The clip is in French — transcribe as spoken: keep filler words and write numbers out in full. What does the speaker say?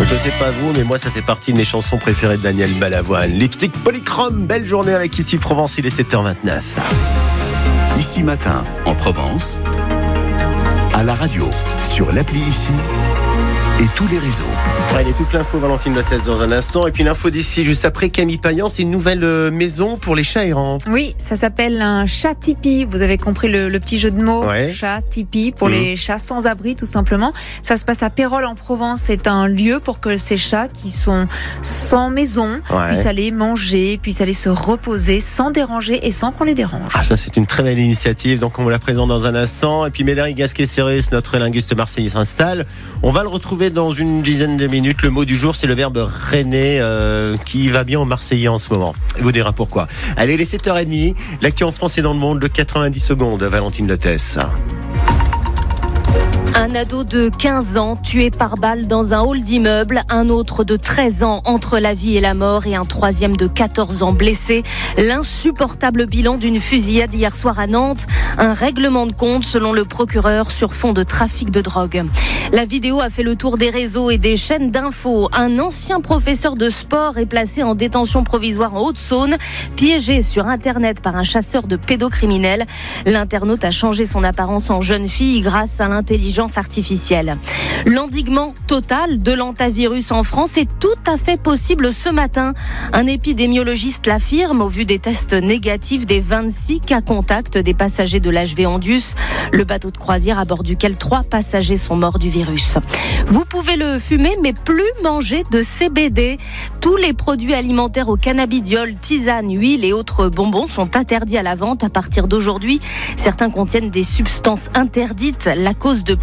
Je sais pas vous, mais moi ça fait partie de mes chansons préférées de Daniel Balavoine. Lipstick Polychrome, belle journée avec Ici Provence, il est sept heures vingt-neuf. Ici Matin, en Provence, à la radio, sur l'appli Ici et tous les réseaux. Allez, toute l'info, Valentine Lotès dans un instant. Et puis l'info d'ici, juste après, Camille Payan, c'est une nouvelle euh, maison pour les chats errants. Oui, ça s'appelle un chat tipi. Vous avez compris le, le petit jeu de mots. Ouais. Chat tipi pour mmh. les chats sans abri, tout simplement. Ça se passe à Pérols en Provence. C'est un lieu pour que ces chats qui sont sans maison ouais. puissent aller manger, puissent aller se reposer sans déranger et sans qu'on les dérange. Ah, ça, c'est une très belle initiative. Donc, on vous la présente dans un instant. Et puis, Médéric Gasquet-Cérus, notre linguiste marseillais, s'installe. On va le retrouver dans une dizaine de minutes. Le mot du jour, c'est le verbe rêner euh, qui va bien aux Marseillais en ce moment. Il vous dira pourquoi. Allez, les sept heures trente, l'actu en France et dans le monde de quatre-vingt-dix secondes. Valentine Lotès. Un ado de quinze ans tué par balle dans un hall d'immeuble, un autre de treize ans entre la vie et la mort et un troisième de quatorze ans blessé. L'insupportable bilan d'une fusillade hier soir à Nantes. Un règlement de compte selon le procureur sur fond de trafic de drogue. La vidéo a fait le tour des réseaux et des chaînes d'infos. Un ancien professeur de sport est placé en détention provisoire en Haute-Saône, piégé sur Internet par un chasseur de pédocriminels. L'internaute a changé son apparence en jeune fille grâce à l'intelligence artificielle. L'endiguement total de l'hantavirus en France est tout à fait possible ce matin. Un épidémiologiste l'affirme au vu des tests négatifs des vingt-six cas contacts des passagers de l'H V Andus, le bateau de croisière à bord duquel trois passagers sont morts du virus. Vous pouvez le fumer, mais plus manger de C B D. Tous les produits alimentaires au cannabidiol, tisanes, huiles et autres bonbons sont interdits à la vente à partir d'aujourd'hui. Certains contiennent des substances interdites. La cause de